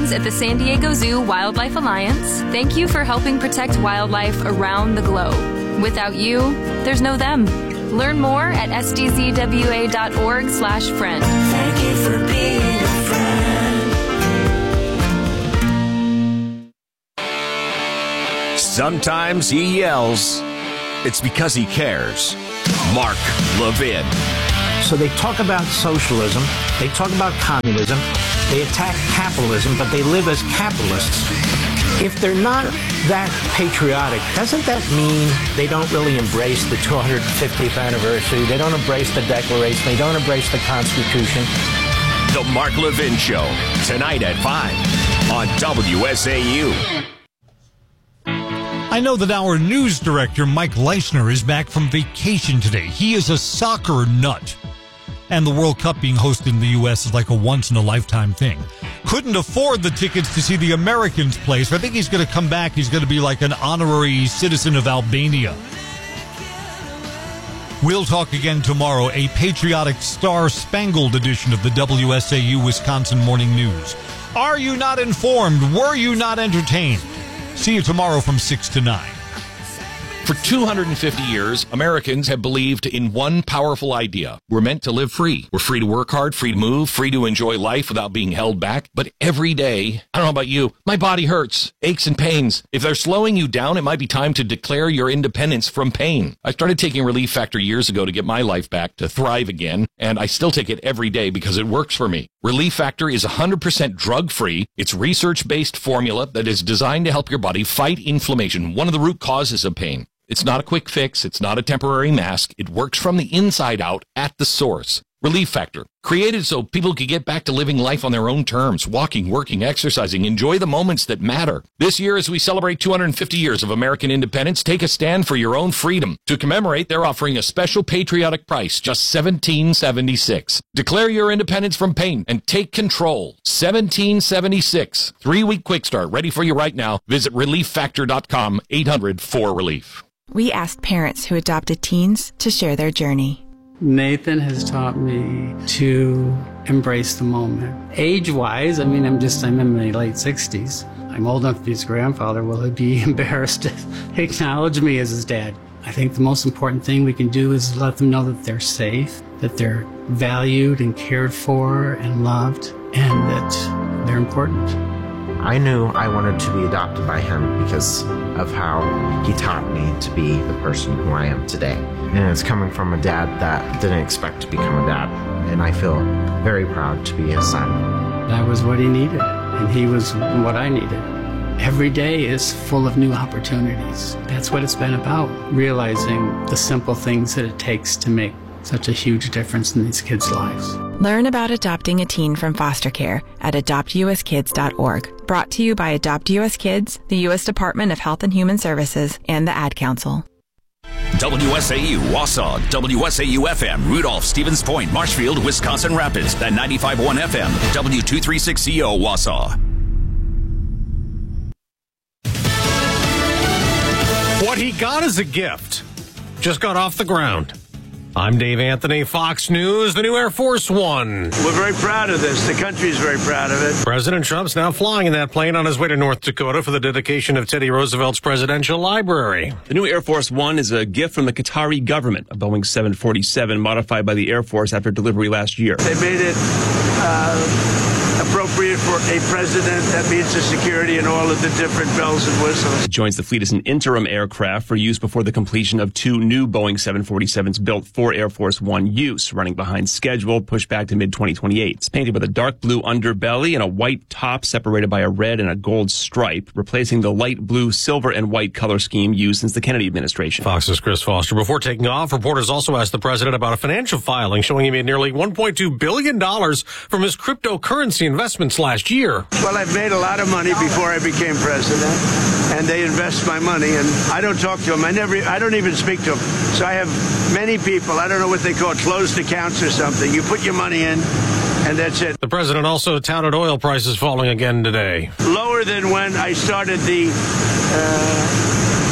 friends at the San Diego Zoo Wildlife Alliance, thank you for helping protect wildlife around the globe. Without you, there's no them. Learn more at sdzwa.org/friend. Thank you for being a friend. Sometimes he yells. It's because he cares. Mark Levin. So they talk about socialism, they talk about communism, they attack capitalism, but they live as capitalists. If they're not that patriotic, doesn't that mean they don't really embrace the 250th anniversary? They don't embrace the Declaration. They don't embrace the Constitution. The Mark Levin Show, tonight at 5 on WSAU. I know that our news director, Mike Leisner, is back from vacation today. He is a soccer nut. And the World Cup being hosted in the U.S. is like a once-in-a-lifetime thing. Couldn't afford the tickets to see the Americans play, so I think he's going to come back. He's going to be like an honorary citizen of Albania. We'll talk again tomorrow, a patriotic star-spangled edition of the WSAU Wisconsin Morning News. Are you not informed? Were you not entertained? See you tomorrow from 6 to 9. For 250 years, Americans have believed in one powerful idea. We're meant to live free. We're free to work hard, free to move, free to enjoy life without being held back. But every day, I don't know about you, my body hurts, aches and pains. If they're slowing you down, it might be time to declare your independence from pain. I started taking Relief Factor years ago to get my life back, to thrive again, and I still take it every day because it works for me. Relief Factor is 100% drug-free. It's research-based formula that is designed to help your body fight inflammation, one of the root causes of pain. It's not a quick fix. It's not a temporary mask. It works from the inside out at the source. Relief Factor, created so people could get back to living life on their own terms, walking, working, exercising, enjoy the moments that matter. This year, as we celebrate 250 years of American independence, take a stand for your own freedom. To commemorate, they're offering a special patriotic price, just $17.76. Declare your independence from pain and take control. $17.76. 3-week quick start, ready for you right now. Visit relieffactor.com, 800-4RELIEF. We asked parents who adopted teens to share their journey. Nathan has taught me to embrace the moment. Age-wise, I'm in my late 60s. I'm old enough to be his grandfather. Will he be embarrassed to acknowledge me as his dad? I think the most important thing we can do is let them know that they're safe, that they're valued and cared for and loved, and that they're important. I knew I wanted to be adopted by him because of how he taught me to be the person who I am today. And it's coming from a dad that didn't expect to become a dad. And I feel very proud to be his son. That was what he needed, and he was what I needed. Every day is full of new opportunities. That's what it's been about, realizing the simple things that it takes to make such a huge difference in these kids' lives. Learn about adopting a teen from foster care at adoptuskids.org. Brought to you by Adopt US Kids, the U.S. Department of Health and Human Services, and the Ad Council. WSAU, Wausau, WSAU-FM, Rudolph, Stevens Point, Marshfield, Wisconsin Rapids, at 95.1 FM, W236CO, Wausau. What he got as a gift just got off the ground. I'm Dave Anthony, Fox News, the new Air Force One. We're very proud of this. The country's very proud of it. President Trump's now flying in that plane on his way to North Dakota for the dedication of Teddy Roosevelt's presidential library. The new Air Force One is a gift from the Qatari government, a Boeing 747 modified by the Air Force after delivery last year. They made it appropriate for a president. That means the security and all of the different bells and whistles. It joins the fleet as an interim aircraft for use before the completion of 2 new Boeing 747s built for Air Force One use, running behind schedule, pushed back to mid-2028. It's painted with a dark blue underbelly and a white top separated by a red and a gold stripe, replacing the light blue, silver, and white color scheme used since the Kennedy administration. Fox's Chris Foster. Before taking off, reporters also asked the president about a financial filing showing he made nearly $1.2 billion from his cryptocurrency investments last year. Well, I've made a lot of money before I became president, and they invest my money, and I don't talk to them. I don't even speak to them. So I have many people, I don't know what they call it, closed accounts or something. You put your money in, and that's it. The president also touted oil prices falling again today. Lower than when I started I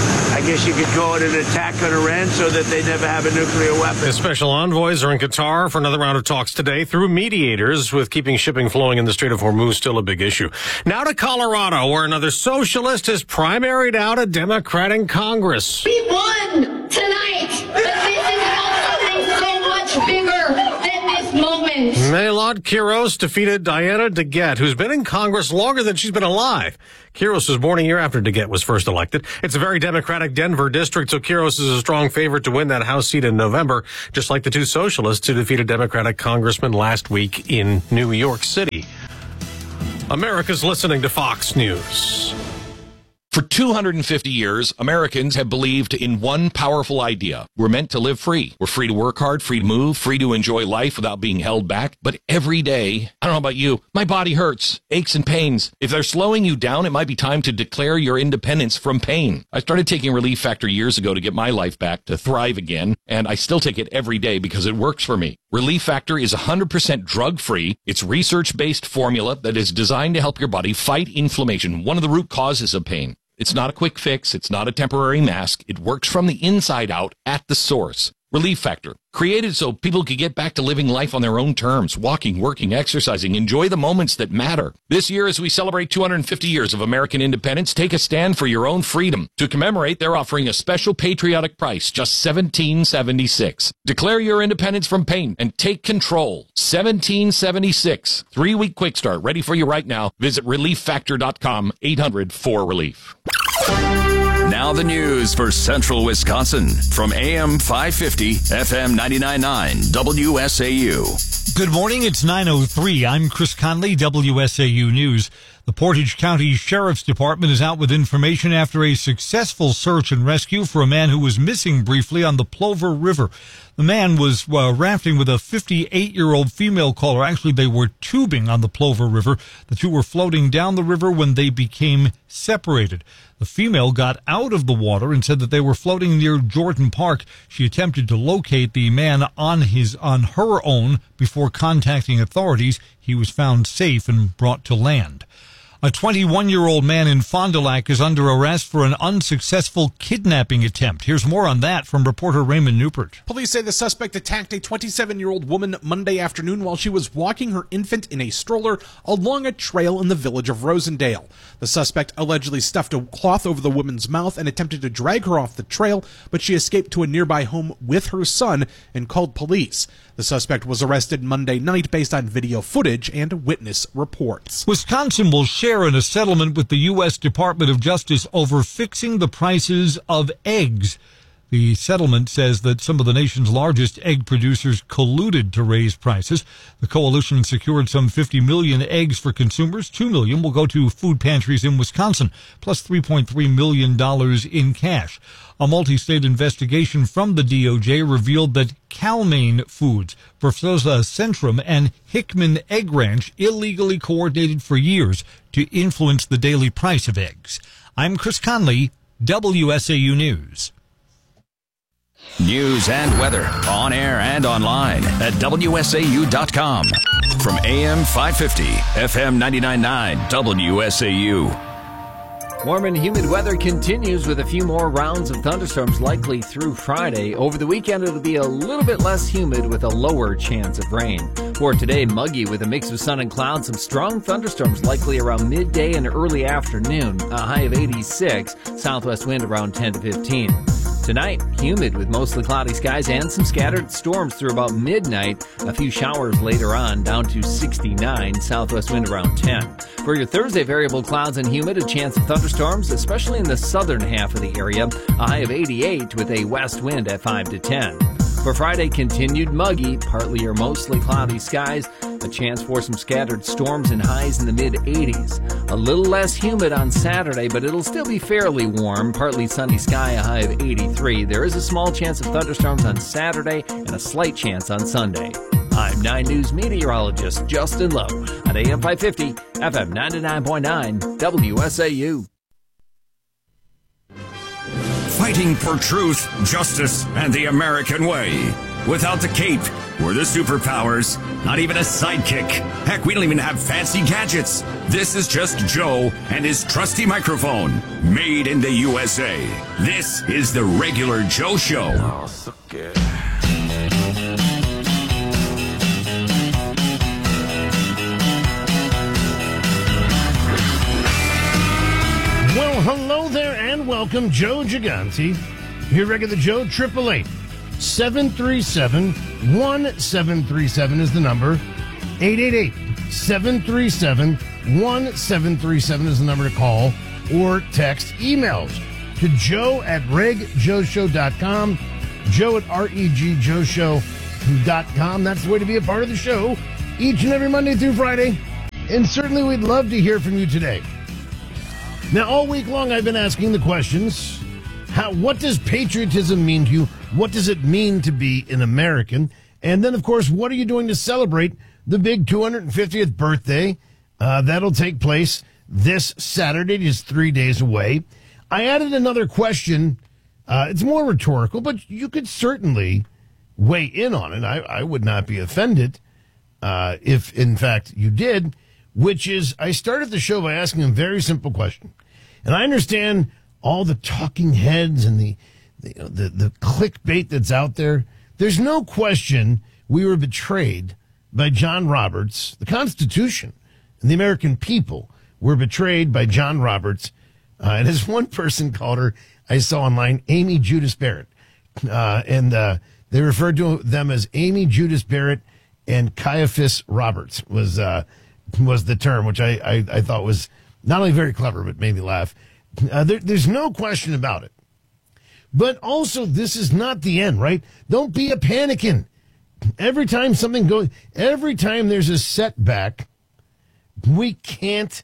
guess you could call it an attack on Iran so that they never have a nuclear weapon. The special envoys are in Qatar for another round of talks today through mediators, with keeping shipping flowing in the Strait of Hormuz still a big issue. Now to Colorado, where another socialist has primaried out a Democrat in Congress. We won tonight, but this is about something so much bigger than this moment. Maylard Quiros defeated Diana DeGette, who's been in Congress longer than she's been alive. Quiros was born a year after DeGette was first elected. It's a very Democratic Denver district, so Quiros is a strong favorite to win that House seat in November, just like the two socialists who defeated Democratic congressman last week in New York City. America's listening to Fox News. For 250 years, Americans have believed in one powerful idea. We're meant to live free. We're free to work hard, free to move, free to enjoy life without being held back. But every day, I don't know about you, my body hurts, aches and pains. If they're slowing you down, it might be time to declare your independence from pain. I started taking Relief Factor years ago to get my life back, to thrive again, and I still take it every day because it works for me. Relief Factor is 100% drug-free. It's research-based formula that is designed to help your body fight inflammation, one of the root causes of pain. It's not a quick fix. It's not a temporary mask. It works from the inside out at the source. Relief Factor, created so people can get back to living life on their own terms, walking, working, exercising, enjoy the moments that matter. This year, as we celebrate 250 years of American independence, take a stand for your own freedom. To commemorate, they're offering a special patriotic price, just $17.76. Declare your independence from pain and take control. $17.76. 3-week quick start, ready for you right now. Visit ReliefFactor.com, 800-4RELIEF. Now the news for Central Wisconsin from AM 550, FM 99.9, WSAU. Good morning, it's 9:03. I'm Chris Conley, WSAU News. The Portage County Sheriff's Department is out with information after a successful search and rescue for a man who was missing briefly on the Plover River. The man was rafting with a 58-year-old female caller. Actually, they were tubing on the Plover River. The two were floating down the river when they became separated. The female got out of the water and said that they were floating near Jordan Park. She attempted to locate the man on her own before contacting authorities. He was found safe and brought to land. A 21-year-old man in Fond du Lac is under arrest for an unsuccessful kidnapping attempt. Here's more on that from reporter Raymond Newport. Police say the suspect attacked a 27-year-old woman Monday afternoon while she was walking her infant in a stroller along a trail in the village of Rosendale. The suspect allegedly stuffed a cloth over the woman's mouth and attempted to drag her off the trail, but she escaped to a nearby home with her son and called police. The suspect was arrested Monday night based on video footage and witness reports. Wisconsin will share in a settlement with the U.S. Department of Justice over fixing the prices of eggs. The settlement says that some of the nation's largest egg producers colluded to raise prices. The coalition secured some 50 million eggs for consumers. 2 million will go to food pantries in Wisconsin, plus $3.3 million in cash. A multi-state investigation from the DOJ revealed that Cal-Maine Foods, Versosa Centrum, and Hickman Egg Ranch illegally coordinated for years to influence the daily price of eggs. I'm Chris Conley, WSAU News. News and weather on air and online at WSAU.com. From AM 550, FM 99.9, WSAU. Warm and humid weather continues with a few more rounds of thunderstorms likely through Friday. Over the weekend, it'll be a little bit less humid with a lower chance of rain. For today, muggy with a mix of sun and clouds. Some strong thunderstorms likely around midday and early afternoon. A high of 86, southwest wind around 10 to 15. Tonight, humid with mostly cloudy skies and some scattered storms through about midnight. A few showers later on, down to 69, southwest wind around 10. For your Thursday, variable clouds and humid, a chance of thunderstorms, especially in the southern half of the area. A high of 88 with a west wind at 5 to 10. For Friday, continued muggy, partly or mostly cloudy skies. A chance for some scattered storms and highs in the mid-80s. A little less humid on Saturday, but it'll still be fairly warm. Partly sunny sky, a high of 83. There is a small chance of thunderstorms on Saturday and a slight chance on Sunday. I'm 9 News meteorologist Justin Lowe at AM 550, FM 99.9, WSAU. Fighting for truth, justice, and the American way. without the cape or the superpowers, not even a sidekick. Heck, we don't even have fancy gadgets. This is just Joe and his trusty microphone, made in the USA. This is the Regular Joe Show. Oh, so good. Well, hello there and welcome, Joe Gigante. Your regular Joe, 888-737-1737 is the number. 888-737-1737 is the number to call or text. Emails to joe@regjoeshow.com, joe@regjoeshow.com. That's the way to be a part of the show each and every Monday through Friday. And certainly we'd love to hear from you today. Now, all week long, I've been asking the questions. What does patriotism mean to you? What does it mean to be an American? And then, of course, what are you doing to celebrate the big 250th birthday? That'll take place this Saturday, just 3 days away. I added another question. It's more rhetorical, but you could certainly weigh in on it. I would not be offended if, in fact, you did, which is I started the show by asking a very simple question. And I understand all the talking heads and the clickbait that's out there. There's no question we were betrayed by John Roberts. The Constitution and the American people were betrayed by John Roberts. And as one person called her, I saw online, Amy Judas Barrett. And they referred to them as Amy Judas Barrett and Caiaphas Roberts was the term, which I thought was not only very clever, but made me laugh. There's no question about it. But also, this is not the end, right? Don't be a panicking. Every time there's a setback, we can't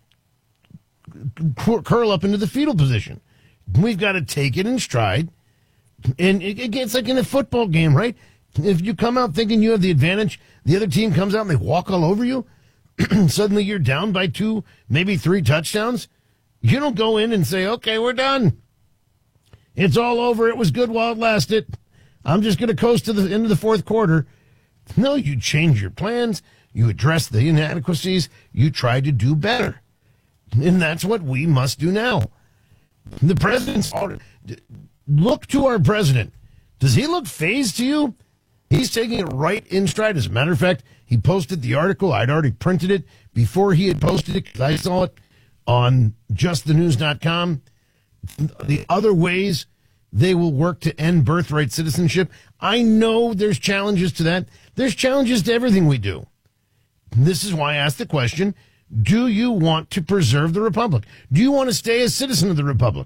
curl up into the fetal position. We've got to take it in stride. And it's like in a football game, right? If you come out thinking you have the advantage, the other team comes out and they walk all over you, suddenly you're down by 2, maybe 3 touchdowns. You don't go in and say, okay, we're done. It's all over. It was good while it lasted. I'm just going to coast to the end of the fourth quarter. No, you change your plans. You address the inadequacies. You try to do better. And that's what we must do now. The president's look to our president. Does he look phased to you? He's taking it right in stride. As a matter of fact, he posted the article. I'd already printed it before he had posted it because I saw it on justthenews.com. The other ways they will work to end birthright citizenship. I know there's challenges to that. There's challenges to everything we do. This is why I asked the question, do you want to preserve the republic? Do you want to stay a citizen of the republic?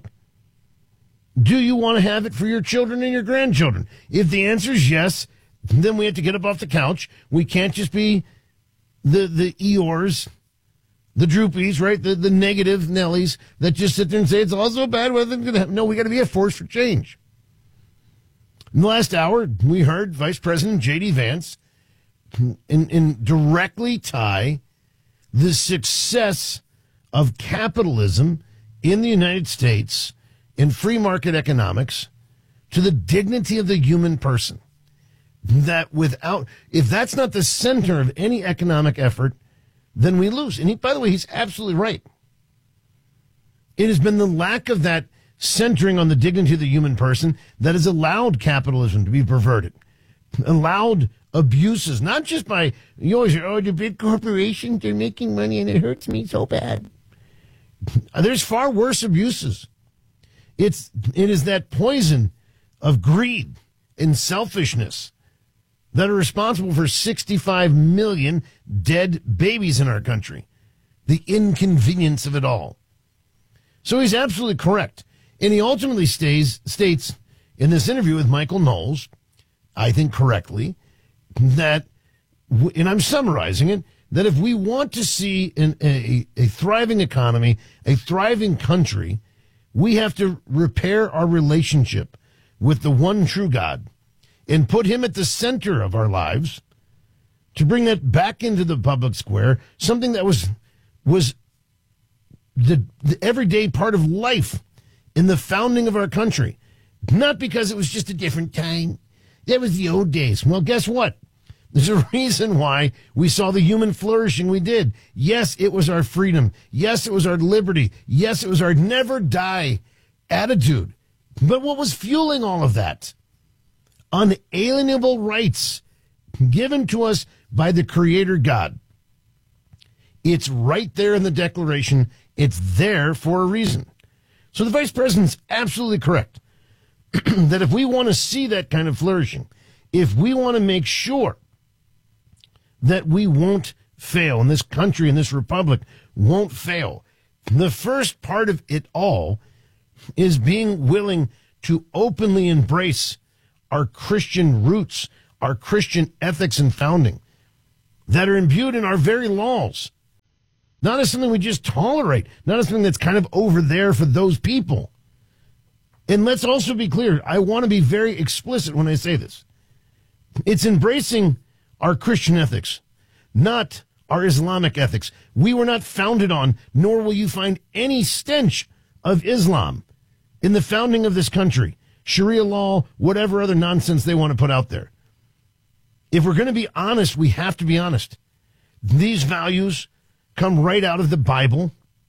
Do you want to have it for your children and your grandchildren? If the answer is yes, then we have to get up off the couch. We can't just be the Eeyores, the Droopies, right? The negative Nellies that just sit there and say it's all so bad. No, we got to be a force for change. In the last hour, we heard Vice President J.D. Vance in directly tie the success of capitalism in the United States in free market economics to the dignity of the human person. That if that's not the center of any economic effort, then we lose. And by the way, he's absolutely right. It has been the lack of that centering on the dignity of the human person that has allowed capitalism to be perverted, allowed abuses, not just by, you always hear, the big corporations, they're making money and it hurts me so bad. There's far worse abuses. It is that poison of greed and selfishness that are responsible for 65 million dead babies in our country. The inconvenience of it all. So he's absolutely correct. And he ultimately states in this interview with Michael Knowles, I think correctly, that, and I'm summarizing it, that if we want to see a thriving economy, a thriving country, we have to repair our relationship with the one true God and put him at the center of our lives to bring that back into the public square, something that was the everyday part of life in the founding of our country. Not because it was just a different time. That was the old days. Well, guess what? There's a reason why we saw the human flourishing we did. Yes, it was our freedom. Yes, it was our liberty. Yes, it was our never die attitude. But what was fueling all of that? Unalienable rights given to us by the Creator God. It's right there in the Declaration. It's there for a reason. So the Vice President's absolutely correct that if we want to see that kind of flourishing, if we want to make sure that we won't fail, and this country and this republic won't fail, the first part of it all is being willing to openly embrace our Christian roots, our Christian ethics and founding that are imbued in our very laws. Not as something we just tolerate, not as something that's kind of over there for those people. And let's also be clear, I want to be very explicit when I say this. It's embracing our Christian ethics, not our Islamic ethics. We were not founded on, nor will you find any stench of Islam in the founding of this country. Sharia law, whatever other nonsense they want to put out there. If we're going to be honest, we have to be honest. These values come right out of the Bible,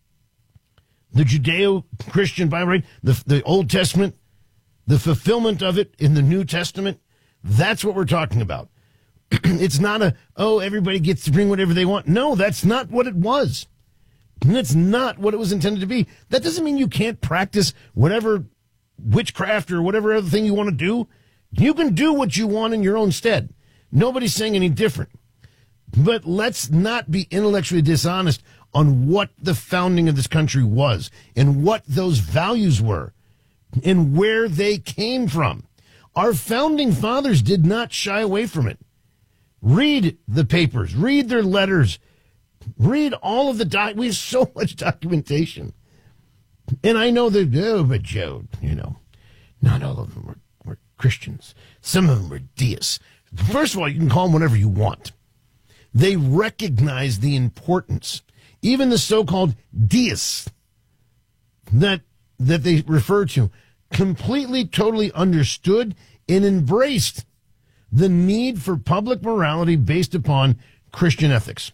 the Judeo-Christian Bible, right? The Old Testament, the fulfillment of it in the New Testament. That's what we're talking about. It's not everybody gets to bring whatever they want. No, that's not what it was. That's not what it was intended to be. That doesn't mean you can't practice whatever witchcraft or whatever other thing you want to do. You can do what you want in your own stead. Nobody's saying any different. But let's not be intellectually dishonest on what the founding of this country was and what those values were and where they came from. Our founding fathers did not shy away from it. Read the papers, read their letters, read all of the we have so much documentation. And I know that, but Joe, not all of them were Christians. Some of them were deists. First of all, you can call them whatever you want. They recognize the importance, even the so-called deists that they refer to, completely, totally understood and embraced the need for public morality based upon Christian ethics.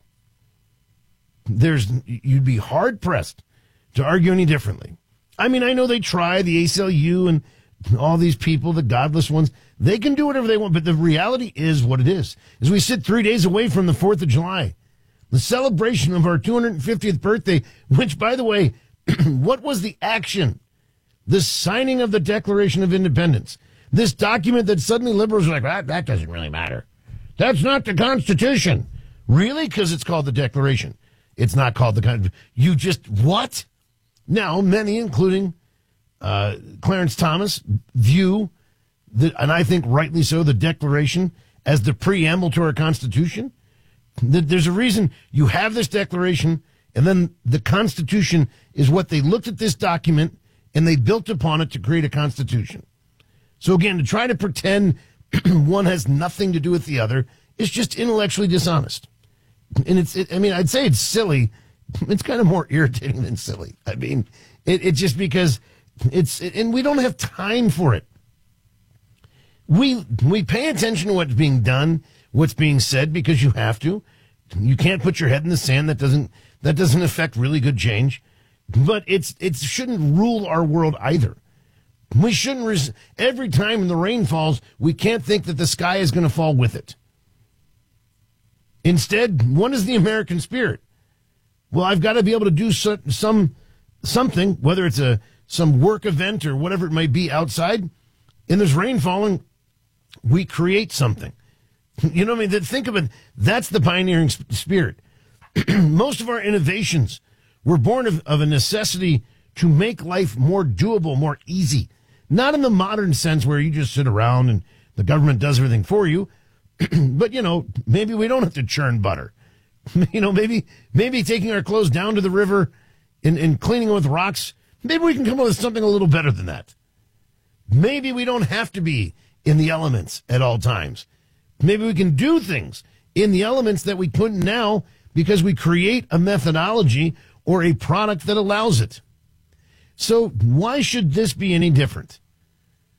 You'd be hard-pressed to argue any differently. I mean, I know they try, the ACLU and all these people, the godless ones, they can do whatever they want, but the reality is what it is. As we sit 3 days away from the 4th of July, the celebration of our 250th birthday, which, by the way, what was the action? The signing of the Declaration of Independence. This document that suddenly liberals are like, that doesn't really matter. That's not the Constitution. Really? Because it's called the Declaration. It's not called the Constitution. You just, what? Now, many, including Clarence Thomas, view, and I think rightly so, the Declaration as the preamble to our Constitution. There's a reason you have this Declaration, and then the Constitution is what they looked at this document, and they built upon it to create a Constitution. So again, to try to pretend one has nothing to do with the other is just intellectually dishonest. And I'd say it's silly. It's kind of more irritating than silly. I mean, it's just because and we don't have time for it. We pay attention to what's being done, what's being said, because you have to. You can't put your head in the sand. That doesn't affect really good change. But it shouldn't rule our world either. We shouldn't, every time the rain falls, we can't think that the sky is going to fall with it. Instead, what is the American spirit? Well, I've got to be able to do something, whether it's some work event or whatever it might be outside, and there's rain falling, we create something. You know what I mean? Think of it. That's the pioneering spirit. Most of our innovations were born of a necessity to make life more doable, more easy. Not in the modern sense where you just sit around and the government does everything for you. But, maybe we don't have to churn butter. Maybe taking our clothes down to the river and cleaning them with rocks, maybe we can come up with something a little better than that. Maybe we don't have to be in the elements at all times. Maybe we can do things in the elements that we couldn't now because we create a methodology or a product that allows it. So why should this be any different?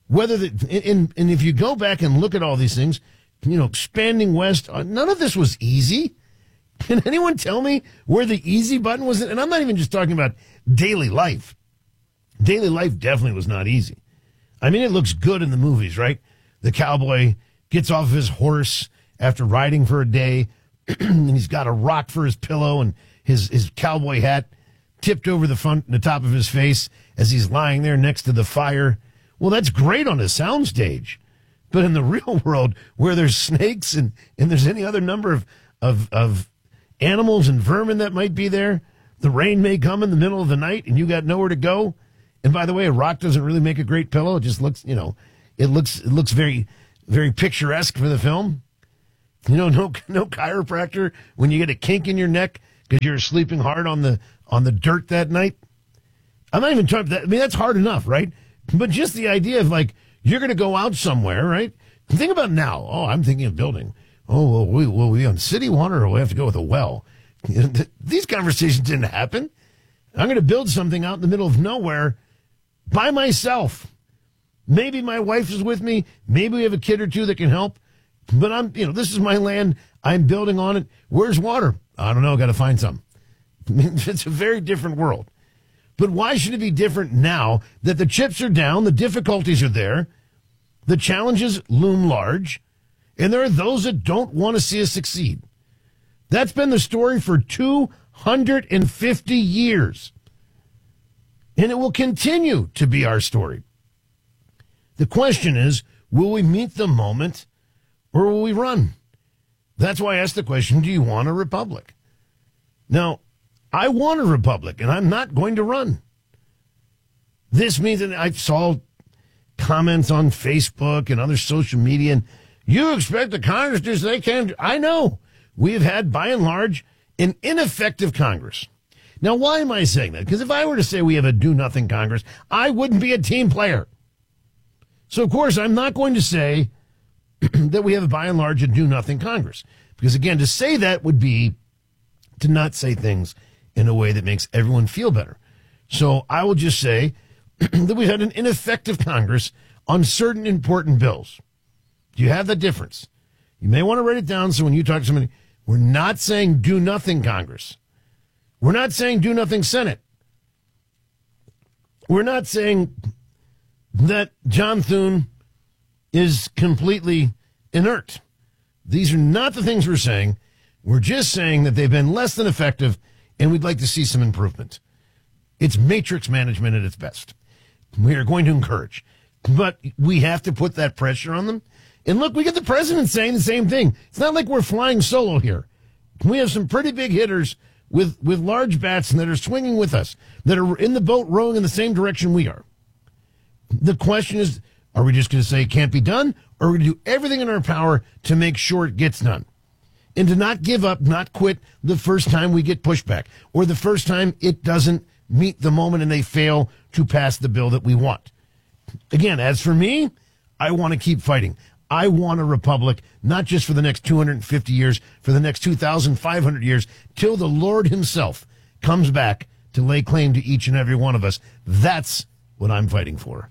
Whether and if you go back and look at all these things, expanding west, none of this was easy. Can anyone tell me where the easy button was? And I'm not even just talking about daily life. Daily life definitely was not easy. I mean, it looks good in the movies, right? The cowboy gets off of his horse after riding for a day, and he's got a rock for his pillow and his cowboy hat tipped over the top of his face as he's lying there next to the fire. Well, that's great on a soundstage. But in the real world, where there's snakes and there's any other number of animals and vermin that might be there, the rain may come in the middle of the night and you got nowhere to go. And by the way, a rock doesn't really make a great pillow. It just looks, it looks very, very picturesque for the film. No chiropractor when you get a kink in your neck because you're sleeping hard on the dirt that night. I'm not even talking that. I mean, that's hard enough, right? But just the idea of you're going to go out somewhere, right? Think about now. Oh, I'm thinking of building. Oh, will we on city water or we have to go with a well? These conversations didn't happen. I'm going to build something out in the middle of nowhere by myself. Maybe my wife is with me. Maybe we have a kid or two that can help. But this is my land. I'm building on it. Where's water? I don't know. Got to find some. It's a very different world. But why should it be different now that the chips are down, the difficulties are there, the challenges loom large, and there are those that don't want to see us succeed? That's been the story for 250 years. And it will continue to be our story. The question is, will we meet the moment or will we run? That's why I asked the question, do you want a republic? Now, I want a republic, and I'm not going to run. This means that I saw comments on Facebook and other social media, and you expect the Congress to say they can. I know. We have had, by and large, an ineffective Congress. Now, why am I saying that? Because if I were to say we have a do-nothing Congress, I wouldn't be a team player. So, of course, I'm not going to say that we have, by and large, a do-nothing Congress. Because, again, to say that would be to not say things in a way that makes everyone feel better. So I will just say that we've had an ineffective Congress on certain important bills. Do you have the difference? You may want to write it down so when you talk to somebody, we're not saying do nothing Congress. We're not saying do nothing Senate. We're not saying that John Thune is completely inert. These are not the things we're saying. We're just saying that they've been less than effective and we'd like to see some improvement. It's matrix management at its best. We are going to encourage, but we have to put that pressure on them. And look, we get the president saying the same thing. It's not like we're flying solo here. We have some pretty big hitters with large bats and that are swinging with us, that are in the boat rowing in the same direction we are. The question is, are we just going to say it can't be done, or are we going to do everything in our power to make sure it gets done? And to not give up, not quit the first time we get pushback, or the first time it doesn't meet the moment and they fail to pass the bill that we want. Again, as for me, I want to keep fighting. I want a republic, not just for the next 250 years, for the next 2,500 years, till the Lord himself comes back to lay claim to each and every one of us. That's what I'm fighting for.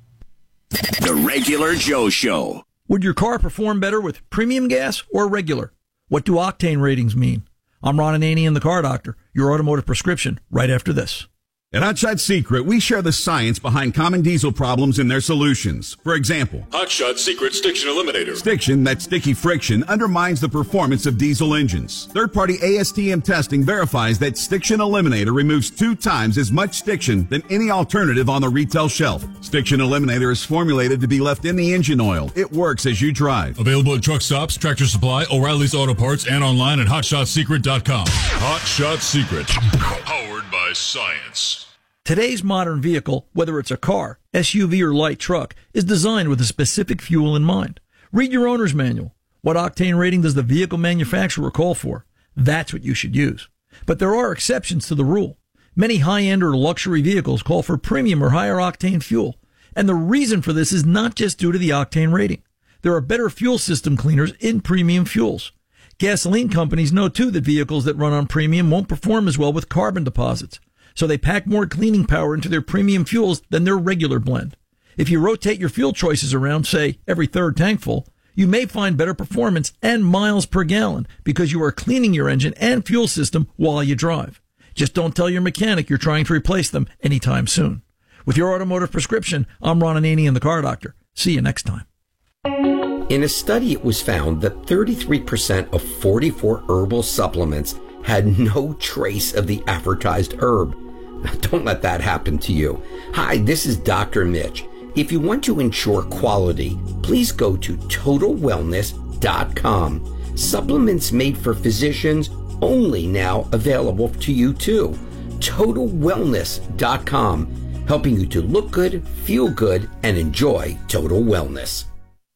The Regular Joe Show. Would your car perform better with premium gas or regular? What do octane ratings mean? I'm Ron Ananian, the Car Doctor, your automotive prescription, right after this. At Hot Shot Secret, we share the science behind common diesel problems and their solutions. For example, Hot Shot Secret Stiction Eliminator. Stiction, that sticky friction, undermines the performance of diesel engines. Third-party ASTM testing verifies that Stiction Eliminator removes 2 times as much stiction than any alternative on the retail shelf. Stiction Eliminator is formulated to be left in the engine oil. It works as you drive. Available at truck stops, Tractor Supply, O'Reilly's Auto Parts, and online at HotShotSecret.com. Hot Shot Secret. Powered by science. Today's modern vehicle, whether it's a car, SUV, or light truck, is designed with a specific fuel in mind. Read your owner's manual. What octane rating does the vehicle manufacturer call for? That's what you should use. But there are exceptions to the rule. Many high-end or luxury vehicles call for premium or higher octane fuel. And the reason for this is not just due to the octane rating. There are better fuel system cleaners in premium fuels. Gasoline companies know, too, that vehicles that run on premium won't perform as well with carbon deposits. So they pack more cleaning power into their premium fuels than their regular blend. If you rotate your fuel choices around, say, every third tankful, you may find better performance and miles per gallon because you are cleaning your engine and fuel system while you drive. Just don't tell your mechanic you're trying to replace them anytime soon. With your automotive prescription, I'm Ron Ananian, the Car Doctor. See you next time. In a study, it was found that 33% of 44 herbal supplements had no trace of the advertised herb. Now, don't let that happen to you. Hi, this is Dr. Mitch. If you want to ensure quality, please go to TotalWellness.com. Supplements made for physicians only now available to you too. TotalWellness.com, helping you to look good, feel good, and enjoy total wellness.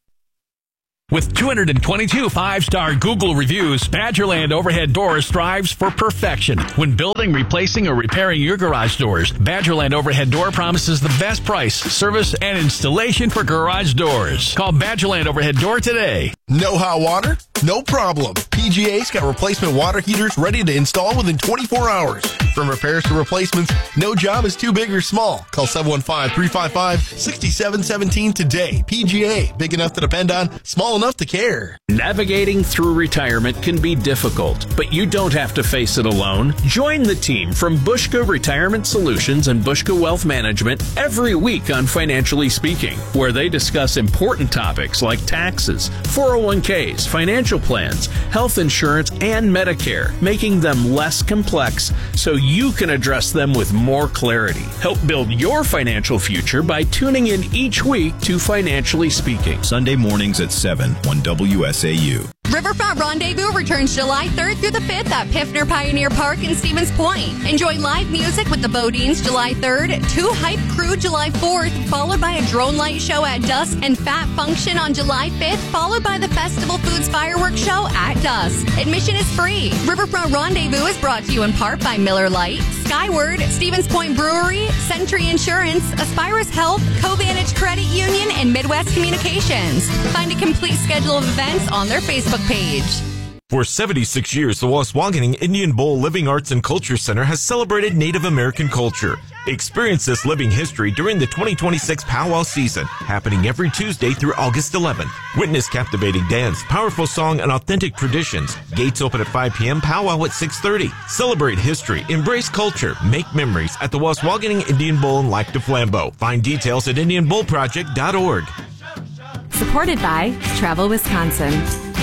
With 222 5-star Google reviews, Badgerland Overhead Doors strives for perfection. When building, replacing, or repairing your garage doors, Badgerland Overhead Door promises the best price, service, and installation for garage doors. Call Badgerland Overhead Door today. No hot water? No problem. PGA's got replacement water heaters ready to install within 24 hours. From repairs to replacements, no job is too big or small. Call 715-355-6717 today. PGA, big enough to depend on, small enough to care. Navigating through retirement can be difficult, but you don't have to face it alone. Join the team from Bushka Retirement Solutions and Bushka Wealth Management every week on Financially Speaking, where they discuss important topics like taxes, 401ks, financial plans, health insurance, and Medicare, making them less complex so you can address them with more clarity. Help build your financial future by tuning in each week to Financially Speaking. Sunday mornings at 7 on WSAU. Riverfront Rendezvous returns July 3rd through the 5th at Piffner Pioneer Park in Stevens Point. Enjoy live music with the Bodines July 3rd, 2 Hype Crew July 4th, followed by a drone light show at dusk, and Fat Function on July 5th, followed by the Festival Foods Fireworks Show at dusk. Admission is free. Riverfront Rendezvous is brought to you in part by Miller Lite, Skyward, Stevens Point Brewery, Century Insurance, Aspirus Health, Covantage Credit Union, and Midwest Communications. Find a complete schedule of events on their Facebook page. For 76 years, the Waswaganing Indian Bowl Living Arts and Culture Center has celebrated Native American culture. Experience this living history during the 2026 Powwow season, happening every Tuesday through August 11th. Witness captivating dance, powerful song, and authentic traditions. Gates open at 5 p.m., powwow at 6:30. Celebrate history, embrace culture, make memories at the Waswaganing Indian Bowl in Lac du Flambeau. Find details at IndianBowlProject.org. Supported by Travel Wisconsin.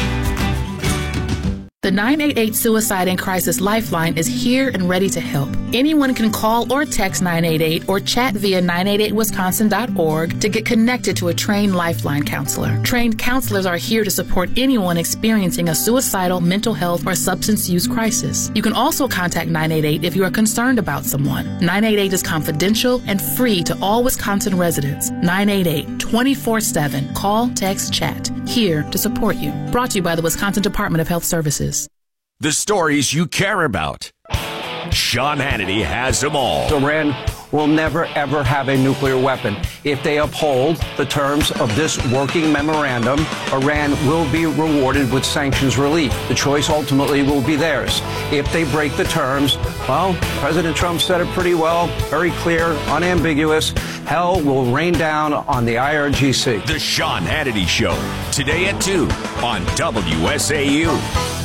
The 988 Suicide and Crisis Lifeline is here and ready to help. Anyone can call or text 988 or chat via 988wisconsin.org to get connected to a trained Lifeline counselor. Trained counselors are here to support anyone experiencing a suicidal, mental health, or substance use crisis. You can also contact 988 if you are concerned about someone. 988 is confidential and free to all Wisconsin residents. 988 24/7. Call, text, chat. Here to support you. Brought to you by the Wisconsin Department of Health Services. The stories you care about. Sean Hannity has them all. Iran will never, ever have a nuclear weapon. If they uphold the terms of this working memorandum, Iran will be rewarded with sanctions relief. The choice ultimately will be theirs. If they break the terms, well, President Trump said it pretty well, very clear, unambiguous. Hell will rain down on the IRGC. The Sean Hannity Show, today at 2 on WSAU.